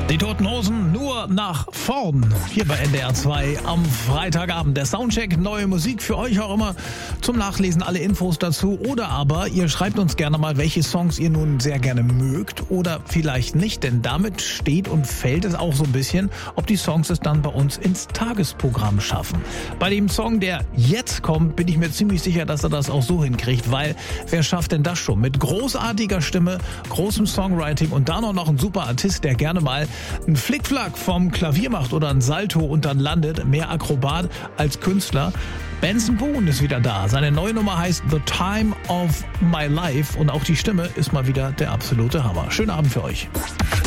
Die Toten Hosen nur nach vorn. Hier bei NDR 2 am Freitagabend. Der Soundcheck, neue Musik für euch auch immer zum Nachlesen, alle Infos dazu. Oder aber ihr schreibt uns gerne mal, welche Songs ihr nun sehr gerne mögt oder vielleicht nicht. Denn damit steht und fällt es auch so ein bisschen, ob die Songs es dann bei uns ins Tagesprogramm schaffen. Bei dem Song, der jetzt kommt, bin ich mir ziemlich sicher, dass er das auch so hinkriegt. Weil wer schafft denn das schon? Mit großartiger Stimme, großem Songwriting und dann auch noch ein super Artist, der gerne mal ein Flickflack vom Klavier macht oder ein Salto und dann landet. Mehr Akrobat als Künstler. Benson Boone ist wieder da. Seine neue Nummer heißt The Time of My Life und auch die Stimme ist mal wieder der absolute Hammer. Schönen Abend für euch.